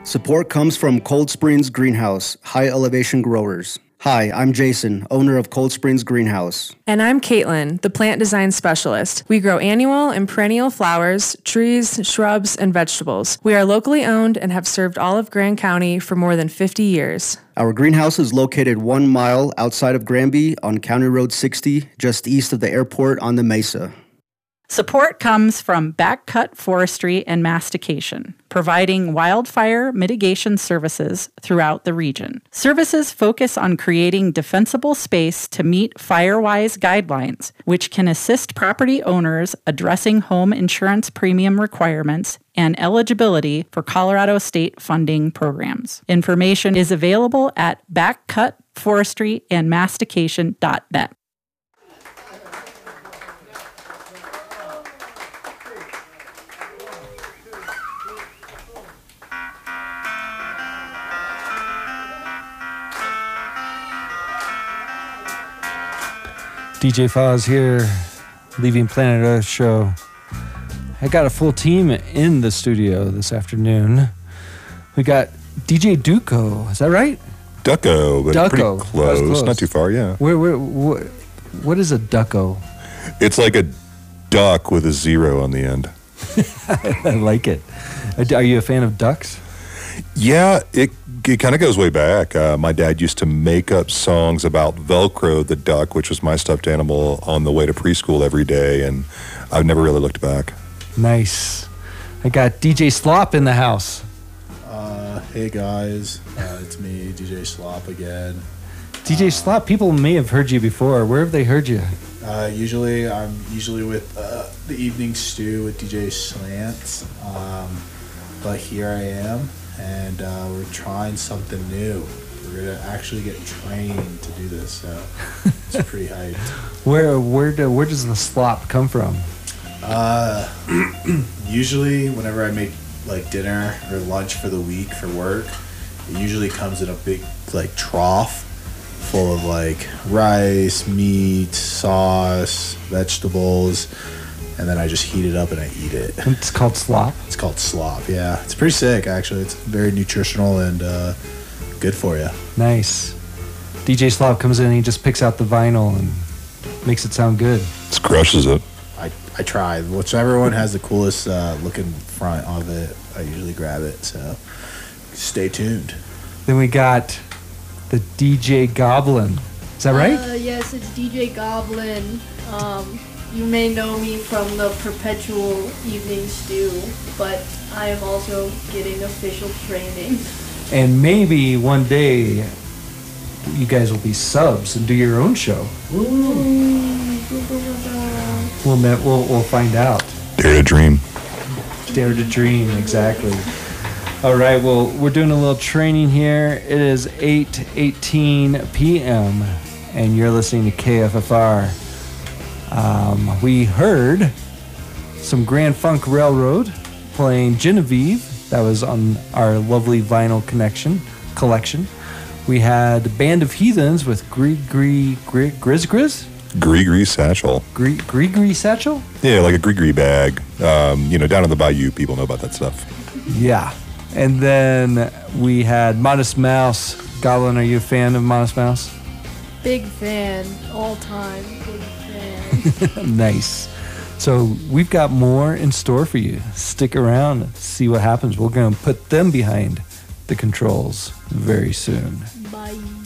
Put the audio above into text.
Support comes from Cold Springs Greenhouse, high elevation growers. Hi, I'm Jason, owner of Cold Springs Greenhouse. And I'm Caitlin, the plant design specialist. We grow annual and perennial flowers, trees, shrubs, and vegetables. We are locally owned and have served all of Grand County for more than 50 years. Our greenhouse is located 1 mile outside of Granby on County Road 60, just east of the airport on the Mesa. Support comes from Backcut Forestry and Mastication, providing wildfire mitigation services throughout the region. Services focus on creating defensible space to meet FireWise guidelines, which can assist property owners addressing home insurance premium requirements and eligibility for Colorado state funding programs. Information is available at backcutforestryandmastication.net. DJ Foz here, Leaving Planet Earth show. I got a full team in the studio this afternoon. We got DJ Duco, is that right? Ducko, but Ducko. pretty close. Not too far, yeah. What is a Ducko? It's like a duck with a zero on the end. I like it. Are you a fan of ducks? Yeah, it kind of goes way back. My dad used to make up songs about Velcro the duck, which was my stuffed animal, on the way to preschool every day, and I've never really looked back. Nice. I got DJ Slop in the house. Hey guys, it's me, DJ Slop again. DJ Slop, people may have heard you before. Where have they heard you? I'm usually with the Evening Stew with DJ Slants, but here I am, and we're trying something new. We're gonna actually get trained to do this, so it's pretty hyped. Where does the slop come from? Usually, whenever I make like dinner or lunch for the week for work, it usually comes in a big like trough full of like rice, meat, sauce, vegetables, and then I just heat it up and I eat it. It's called slop? It's called slop, yeah. It's pretty sick, actually. It's very nutritional and good for you. Nice. DJ Slop comes in and he just picks out the vinyl and makes it sound good. Just crushes it. I try. Whichever one has the coolest looking front of it, I usually grab it, so stay tuned. Then we got the DJ Goblin. Is that right? Yes, it's DJ Goblin. You may know me from the Perpetual Evening Stew, but I am also getting official training. And maybe one day you guys will be subs and do your own show. We'll find out. Dare to dream. Dare to dream, exactly. All right, well, we're doing a little training here. It is 8:18 p.m. and you're listening to KFFR. We heard some Grand Funk Railroad playing Genevieve. That was on our lovely vinyl collection. We had Band of Heathens with Gris Gris? Gree Satchel. Gree Satchel? Yeah, like a Gree bag. Down in the bayou, people know about that stuff. Yeah. And then we had Modest Mouse. Goblin, are you a fan of Modest Mouse? Big fan, all time, big fan. Nice. So we've got more in store for you. Stick around and see what happens. We're going to put them behind the controls very soon. Bye.